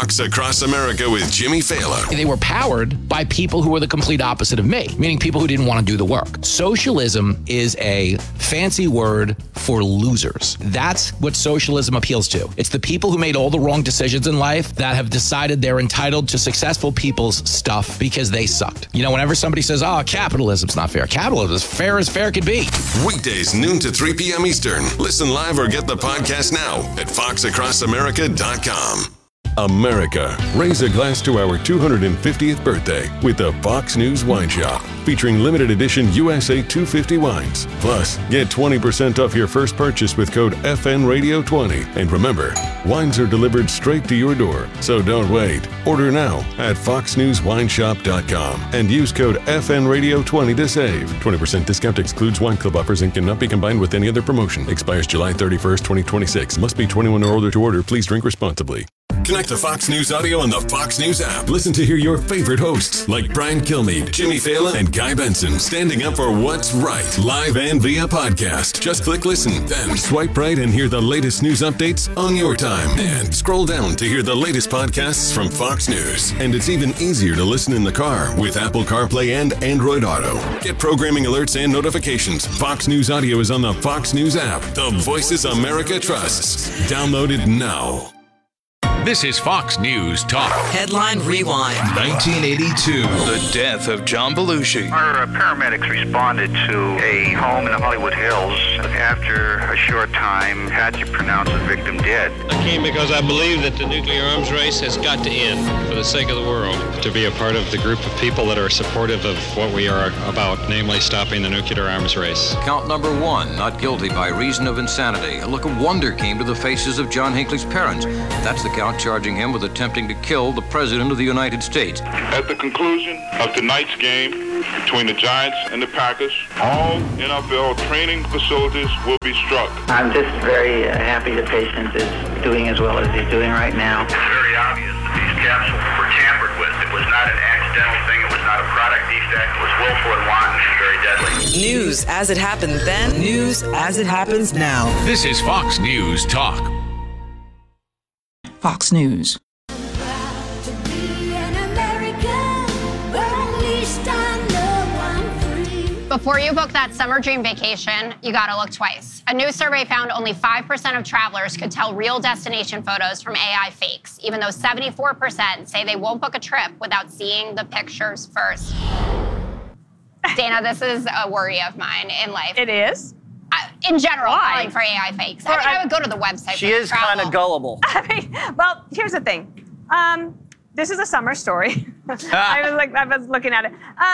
Fox Across America with Jimmy Fallon. They were powered by people who were the complete opposite of me, meaning people who didn't want to do the work. Socialism is a fancy word for losers. That's what socialism appeals to. It's the people who made all the wrong decisions in life that have decided they're entitled to successful people's stuff because they sucked. You know, whenever somebody says, capitalism's not fair. Capitalism is fair as fair could be. Weekdays, noon to 3 p.m. Eastern. Listen live or get the podcast now at foxacrossamerica.com. America, raise a glass to our 250th birthday with the Fox News Wine Shop, featuring limited edition USA 250 wines. Plus, get 20% off your first purchase with code FNRadio20. And remember, wines are delivered straight to your door, so don't wait. Order now at foxnewswineshop.com and use code FNRadio20 to save. 20% discount excludes wine club offers and cannot be combined with any other promotion. Expires July 31st, 2026. Must be 21 or older to order. Please drink responsibly. Connect to Fox News Audio on the Fox News app. Listen to hear your favorite hosts like Brian Kilmeade, Jimmy Fallon, and Guy Benson standing up for what's right, live and via podcast. Just click listen, then swipe right and hear the latest news updates on your time. And scroll down to hear the latest podcasts from Fox News. And it's even easier to listen in the car with Apple CarPlay and Android Auto. Get programming alerts and notifications. Fox News Audio is on the Fox News app. The Voices America trusts. Download it now. This is Fox News Talk. Headline Rewind. 1982. The death of John Belushi. Our paramedics responded to a home in the Hollywood Hills. After a short time, had to pronounce the victim dead. I came because I believe that the nuclear arms race has got to end for the sake of the world. To be a part of the group of people that are supportive of what we are about, namely stopping the nuclear arms race. Count number 1, not guilty by reason of insanity. A look of wonder came to the faces of John Hinckley's parents. That's the count charging him with attempting to kill the President of the United States. At the conclusion of tonight's game between the Giants and the Packers, all NFL training facilities will be struck. I'm just very happy the patient is doing as well as he's doing right now. It's very obvious that these capsules were tampered with. It was not an accidental thing. It was not a product defect. It was willful and wanton and very deadly. News as it happened then, news as it happens now. This is Fox News Talk. Fox News. Before you book that summer dream vacation, you gotta look twice. A new survey found only 5% of travelers could tell real destination photos from AI fakes, even though 74% say they won't book a trip without seeing the pictures first. Dana, this is a worry of mine in life. It is? In general, Why? falling for AI fakes. I would go to the website. She is kind of gullible. Well, here's the thing. This is a summer story. I was looking at it.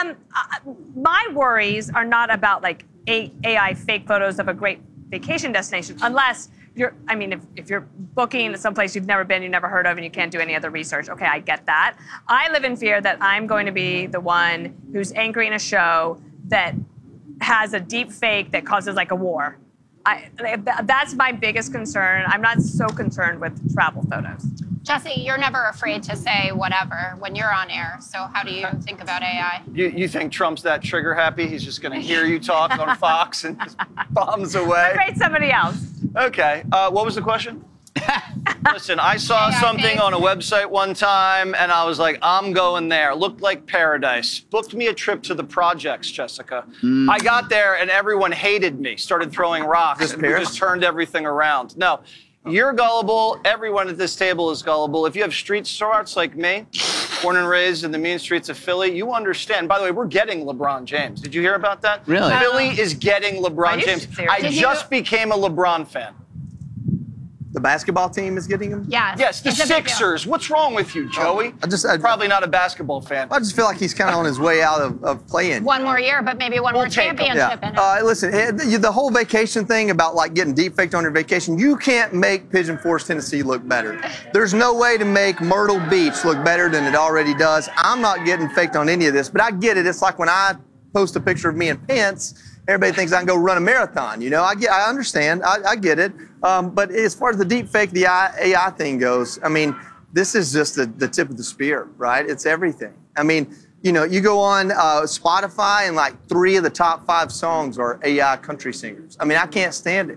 My worries are not about like AI fake photos of a great vacation destination, unless if you're booking someplace you've never been, you've never heard of, and you can't do any other research. Okay, I get that. I live in fear that I'm going to be the one who's anchoring a show that has a deep fake that causes like a war. That's my biggest concern. I'm not so concerned with travel photos. Jesse, you're never afraid to say whatever when you're on air. So how do you think about AI? You think Trump's that trigger happy? He's just going to hear you talk on Fox and just bombs away? I'm afraid somebody else. Okay. What was the question? Listen, I saw something on a website one time, and I was like, I'm going there. Looked like paradise. Booked me a trip to the projects, Jessica. I got there, and everyone hated me, started throwing rocks, and we just turned everything around. No, you're gullible. Everyone at this table is gullible. If you have street smarts like me, born and raised in the mean streets of Philly, you understand. By the way, we're getting LeBron James. Did you hear about that? Really? Philly is getting LeBron James. I just became a LeBron fan. The basketball team is getting him? Yeah. Yes, the Sixers. What's wrong with you, Joey? Probably not a basketball fan. I just feel like he's kind of on his way out of playing. One more year, but maybe one more championship in it. Listen, the whole vacation thing about like getting deep faked on your vacation, you can't make Pigeon Forge, Tennessee look better. There's no way to make Myrtle Beach look better than it already does. I'm not getting faked on any of this, but I get it. It's like when I post a picture of me in pants, everybody thinks I can go run a marathon. You know, I understand. I get it. But as far as the deep fake, the AI thing goes, I mean, this is just the tip of the spear, right? It's everything. I mean, you know, you go on Spotify and like 3 of the top 5 songs are AI country singers. I mean, I can't stand it.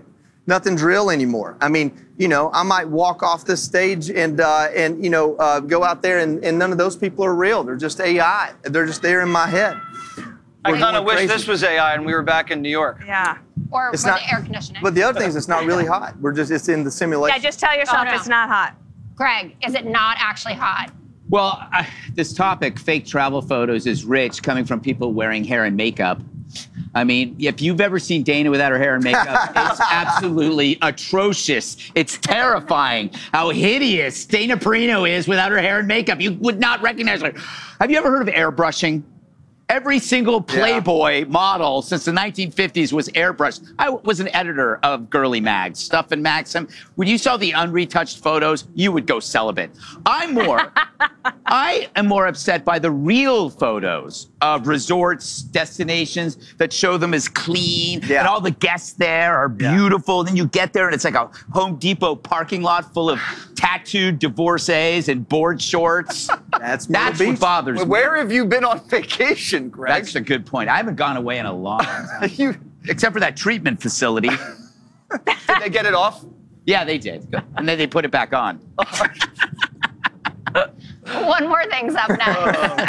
Nothing's real anymore. I mean, I might walk off this stage and go out there and none of those people are real. They're just AI. They're just there in my head. I kind of wish this was AI and we were back in New York. Yeah. Or with the air conditioning. But the other thing is it's not really hot. It's in the simulation. Yeah, just tell yourself it's not hot. Greg, is it not actually hot? Well, this topic, fake travel photos, is rich, coming from people wearing hair and makeup. I mean, if you've ever seen Dana without her hair and makeup, it's absolutely atrocious. It's terrifying how hideous Dana Perino is without her hair and makeup. You would not recognize her. Have you ever heard of airbrushing? Every single Playboy model since the 1950s was airbrushed. I was an editor of Girly Mag, Stuff and Maxim. When you saw the unretouched photos, you would go celibate. I am more upset by the real photos of resorts, destinations that show them as clean, and all the guests there are beautiful. Then you get there and it's like a Home Depot parking lot full of tattooed divorcees and board shorts. That's what bothers me. Where have you been on vacation, Greg? That's a good point. I haven't gone away in a long time. Except for that treatment facility. Did they get it off? Yeah, they did. And then they put it back on. One more thing's up next.